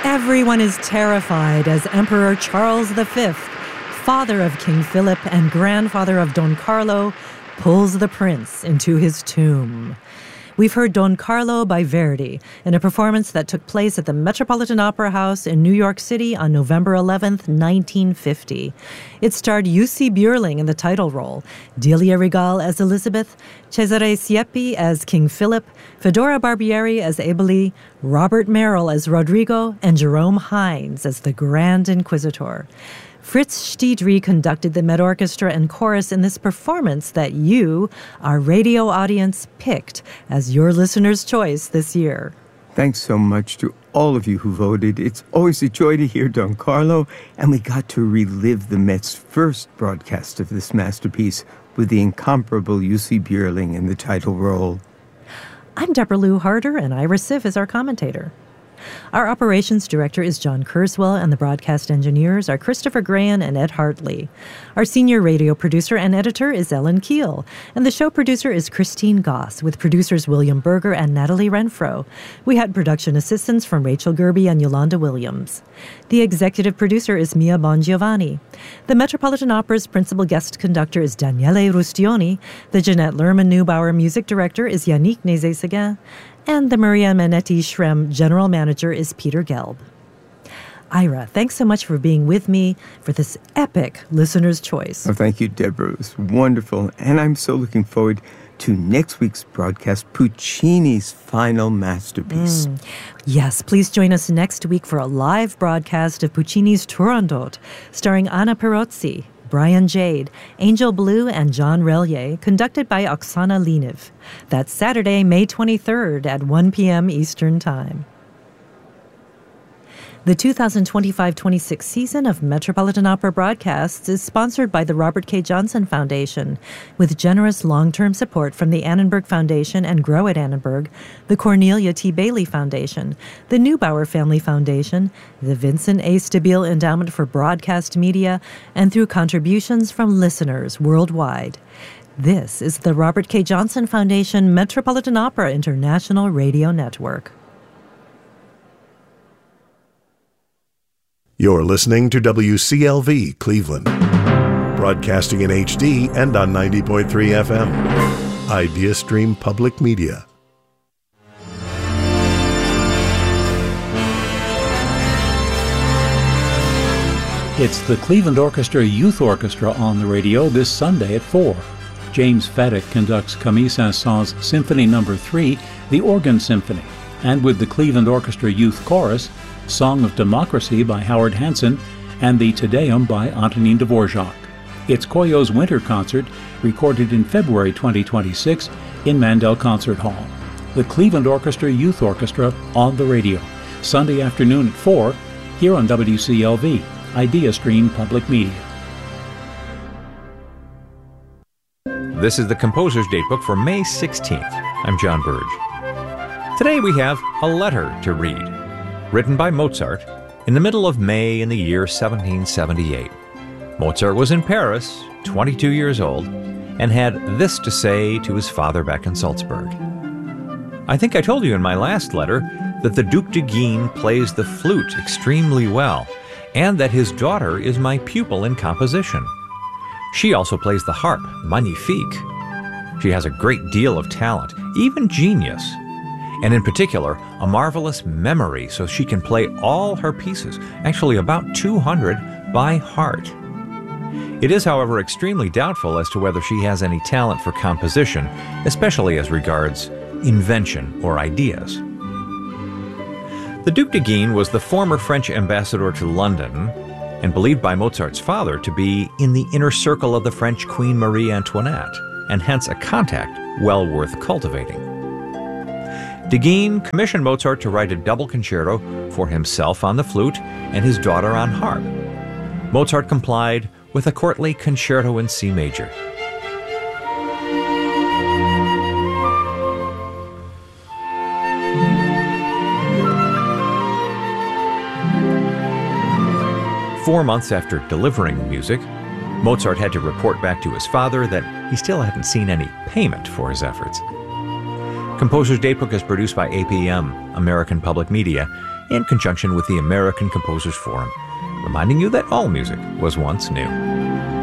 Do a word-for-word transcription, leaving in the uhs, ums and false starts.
Everyone is terrified as Emperor Charles the Fifth, father of King Philip and grandfather of Don Carlo, pulls the prince into his tomb. We've heard Don Carlo by Verdi in a performance that took place at the Metropolitan Opera House in New York City on November eleventh, nineteen fifty. It starred Jussi Björling in the title role, Delia Regal as Elizabeth, Cesare Siepi as King Philip, Fedora Barbieri as Eboli, Robert Merrill as Rodrigo, and Jerome Hines as the Grand Inquisitor. Fritz Stiedry conducted the Met Orchestra and chorus in this performance that you, our radio audience, picked as your listener's choice this year. Thanks so much to all of you who voted. It's always a joy to hear Don Carlo, and we got to relive the Met's first broadcast of this masterpiece with the incomparable Jussi Björling in the title role. I'm Deborah Lou Harder, and Ira Sif is our commentator. Our operations director is John Kurzweil, and the broadcast engineers are Christopher Grahan and Ed Hartley. Our senior radio producer and editor is Ellen Keel, and the show producer is Christine Goss, with producers William Berger and Natalie Renfro. We had production assistance from Rachel Gerby and Yolanda Williams. The executive producer is Mia Bongiovanni. The Metropolitan Opera's principal guest conductor is Daniele Rustioni. The Jeanette Lerman Neubauer music director is Yannick Nézet-Séguin. And the Maria Manetti Shrem general manager is Peter Gelb. Ira, thanks so much for being with me for this epic listener's choice. Oh, thank you, Deborah. It was wonderful. And I'm so looking forward to next week's broadcast, Puccini's final masterpiece. Mm. Yes, please join us next week for a live broadcast of Puccini's Turandot, starring Anna Perozzi, Brian Jade, Angel Blue, and John Relier, conducted by Oksana Liniv. That's Saturday, May twenty-third at one p.m. Eastern Time. The two thousand twenty-five twenty-six season of Metropolitan Opera Broadcasts is sponsored by the Robert K. Johnson Foundation, with generous long-term support from the Annenberg Foundation and Grow at Annenberg, the Cornelia T. Bailey Foundation, the Neubauer Family Foundation, the Vincent A. Stabile Endowment for Broadcast Media, and through contributions from listeners worldwide. This is the Robert K. Johnson Foundation Metropolitan Opera International Radio Network. You're listening to W C L V Cleveland, broadcasting in H D and on ninety point three F M. IdeaStream Public Media. It's the Cleveland Orchestra Youth Orchestra on the radio this Sunday at four. James Faddick conducts Camille Saint-Saëns' Symphony Number three, the Organ Symphony, and with the Cleveland Orchestra Youth Chorus, Song of Democracy by Howard Hansen, and the Te Deum by Antonin Dvorak. It's Koyo's Winter Concert, recorded in February twenty twenty-six in Mandel Concert Hall. The Cleveland Orchestra Youth Orchestra on the radio, Sunday afternoon at four, here on W C L V, IdeaStream Public Media. This is the Composer's Datebook for May sixteenth. I'm John Burge. Today we have a letter to read, written by Mozart in the middle of May in the year seventeen seventy-eight. Mozart was in Paris, twenty-two years old, and had this to say to his father back in Salzburg. I think I told you in my last letter that the Duc de Guignes plays the flute extremely well, and that his daughter is my pupil in composition. She also plays the harp, magnifique. She has a great deal of talent, even genius, and in particular, a marvelous memory so she can play all her pieces, actually about two hundred, by heart. It is, however, extremely doubtful as to whether she has any talent for composition, especially as regards invention or ideas. The Duc de Guignes was the former French ambassador to London and believed by Mozart's father to be in the inner circle of the French Queen Marie Antoinette, and hence a contact well worth cultivating. De Guignes commissioned Mozart to write a double concerto for himself on the flute and his daughter on harp. Mozart complied with a courtly concerto in C major. Four months after delivering the music, Mozart had to report back to his father that he still hadn't seen any payment for his efforts. Composer's Datebook is produced by A P M, American Public Media, in conjunction with the American Composers Forum, reminding you that all music was once new.